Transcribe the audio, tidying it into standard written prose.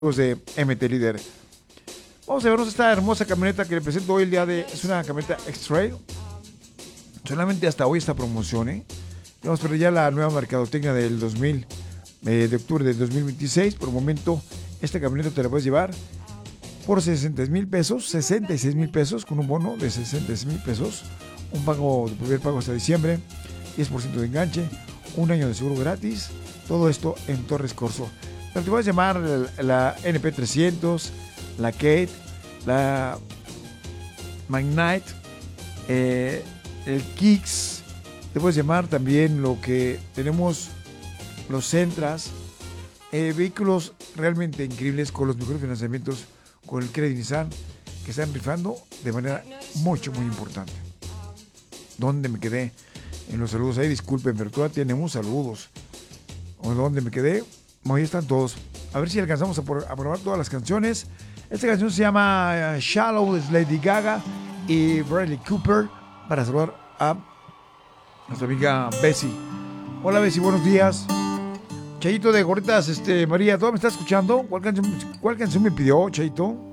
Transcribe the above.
de MT Líder. Vamos a vernos esta hermosa camioneta que le presento hoy el día de... Es una camioneta X-Trail. Solamente hasta hoy esta promoción, Vamos a ver ya la nueva mercadotecnia del 2000, de octubre del 2026. Por el momento, esta camioneta te la puedes llevar por 66,000 pesos, con un bono de 66,000 pesos. Un pago de primer pago hasta diciembre, 10% de enganche, un año de seguro gratis. Todo esto en Torres Corso. Pero te puedes llamar la NP300, la Kate, la Magnite, el Kicks. Te puedes llamar también lo que tenemos, los Centras. Vehículos realmente increíbles con los mejores financiamientos con el Credit Nissan que están rifando de manera muy importante. ¿Dónde me quedé? En los saludos ahí, disculpen, pero todavía tenemos saludos. ¿O dónde me quedé? Ahí están todos. A ver si alcanzamos a probar todas las canciones. Esta canción se llama Shallow, de Lady Gaga y Bradley Cooper, para saludar a nuestra amiga Bessie. Hola Bessie, buenos días. Chayito de Gorritas, María, ¿todavía me estás escuchando? ¿Cuál canción me pidió, Chayito?